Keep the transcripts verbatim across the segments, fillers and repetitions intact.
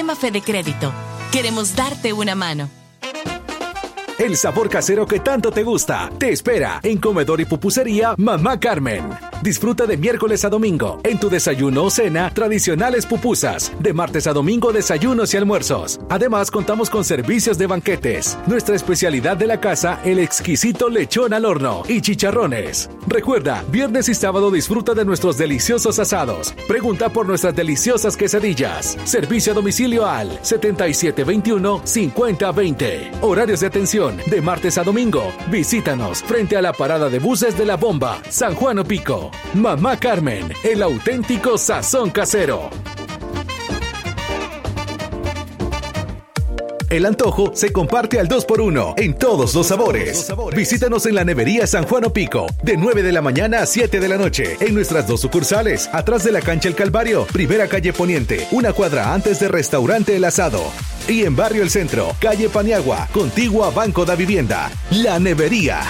Llama a Fede Crédito. Queremos darte una mano. El sabor casero que tanto te gusta te espera en Comedor y Pupusería Mamá Carmen. Disfruta de miércoles a domingo en tu desayuno o cena tradicionales pupusas, de martes a domingo desayunos y almuerzos. Además contamos con servicios de banquetes. Nuestra especialidad de la casa, el exquisito lechón al horno y chicharrones. Recuerda, viernes y sábado disfruta de nuestros deliciosos asados. Pregunta por nuestras deliciosas quesadillas. Servicio a domicilio al setenta y siete veintiuno cincuenta veinte. Horarios de atención de martes a domingo. Visítanos frente a la parada de buses de La Bomba, San Juan Opico. Mamá Carmen, el auténtico sazón casero. El antojo se comparte al dos por uno en todos los sabores. Visítanos en la Nevería San Juan Opico, de nueve de la mañana a siete de la noche, en nuestras dos sucursales, atrás de la cancha El Calvario, primera calle Poniente, una cuadra antes de Restaurante El Asado. Y en Barrio El Centro, calle Paniagua, contigua a Banco da Vivienda. La Nevería.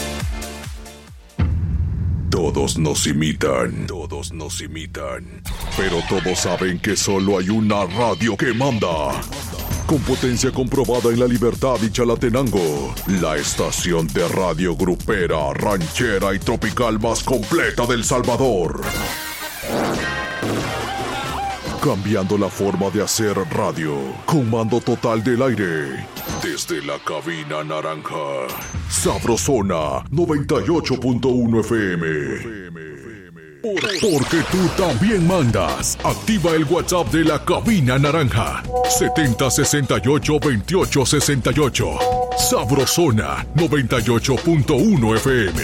Todos nos imitan, todos nos imitan, pero todos saben que solo hay una radio que manda. Con potencia comprobada en La Libertad y Chalatenango, la estación de radio grupera, ranchera y tropical más completa del Salvador. Cambiando la forma de hacer radio, con mando total del aire. Desde la cabina naranja, Sabrosona noventa y ocho punto uno F M. Por, porque tú también mandas. Activa el WhatsApp de la cabina naranja. setenta sesenta y ocho veintiocho sesenta y ocho. Sabrosona noventa y ocho punto uno F M.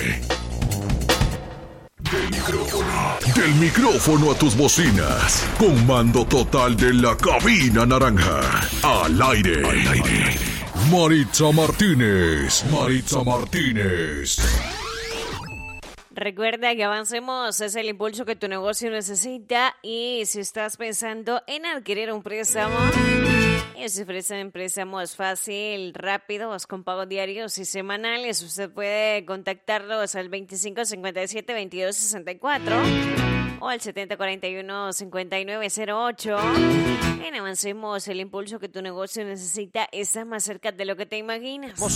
Del micrófono. Del micrófono a tus bocinas. Con mando total de la cabina naranja. Al aire. Al aire. Maritza Martínez. Maritza Martínez. Recuerda que Avancemos es el impulso que tu negocio necesita, y si estás pensando en adquirir un préstamo, ellos ofrecen préstamos fácil, rápidos, con pagos diarios y semanales. Usted puede contactarlos al veinticinco cincuenta y siete veintidós sesenta y cuatro o al setenta cuarenta y uno cincuenta y nueve cero ocho. En Avancemos, el impulso que tu negocio necesita está más cerca de lo que te imaginas.